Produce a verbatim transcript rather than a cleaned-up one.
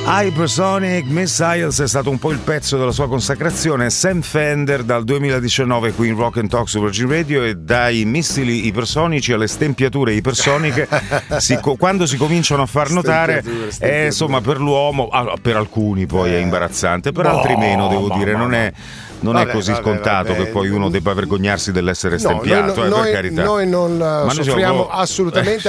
Hypersonic Missiles è stato un po' il pezzo della sua consacrazione. Sam Fender dal duemiladiciannove qui in Rock and Talk su Virgin Radio, e dai missili ipersonici alle stempiature ipersoniche si, quando si cominciano a far notare è, insomma, per l'uomo, per alcuni poi è imbarazzante, per altri meno, devo dire, non è non vabbè, è così vabbè, scontato vabbè. che poi uno debba vergognarsi dell'essere stempiato, no, noi, eh, noi, per carità. Noi non Ma soffriamo noi siamo... assolutamente